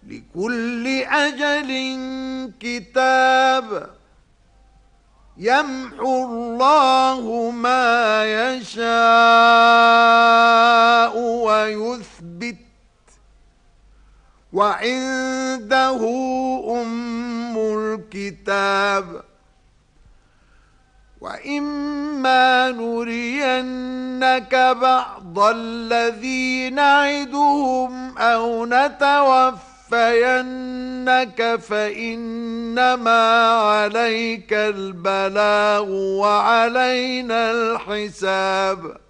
لكل أجل كتاب يمحو الله ما يشاء ويثبت وعنده أم الكتاب وإما نرينك بعض الذي نعدهم أو نتوفينك فإنما عليك البلاغ وعلينا الحساب